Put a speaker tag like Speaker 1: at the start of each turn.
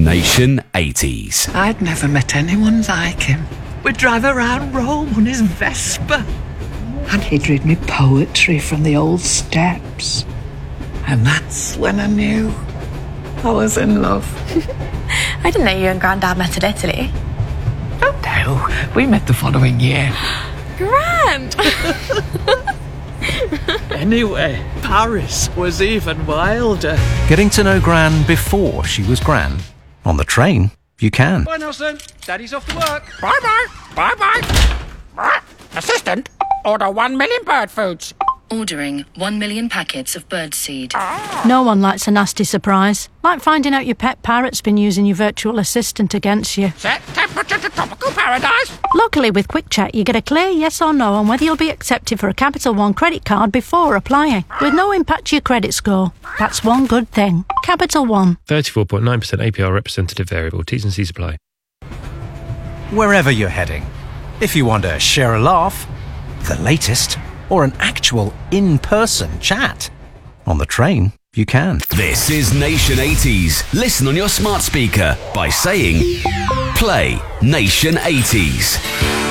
Speaker 1: Nation 80s.
Speaker 2: I'd never met anyone like him. We'd drive around Rome on his Vespa. And he'd read me poetry from the old steps. And that's when I knew I was in love.
Speaker 3: I didn't know you and Grandad met in Italy.
Speaker 2: Oh no, we met the following year.
Speaker 3: Grand!
Speaker 2: Anyway, Paris was even wilder.
Speaker 4: Getting to know Gran before she was Gran. On the train, you can.
Speaker 5: Bye, Nelson. Daddy's off to work.
Speaker 6: Bye-bye. Bye-bye. Assistant, order 1 million bird foods.
Speaker 7: Ordering 1 million packets of birdseed.
Speaker 8: No one likes a nasty surprise. Like finding out your pet parrot's been using your virtual assistant against you.
Speaker 6: Set temperature to tropical paradise.
Speaker 8: Luckily, with Quick Check, you get a clear yes or no on whether you'll be accepted for a Capital One credit card before applying, with no impact to your credit score. That's one good thing. Capital One.
Speaker 9: 34.9% APR representative variable. T's and C's apply.
Speaker 4: Wherever you're heading. If you want to share a laugh, the latest, or an actual in-person chat. On the train, you can.
Speaker 1: This is Nation 80s. Listen on your smart speaker by saying, play Nation 80s.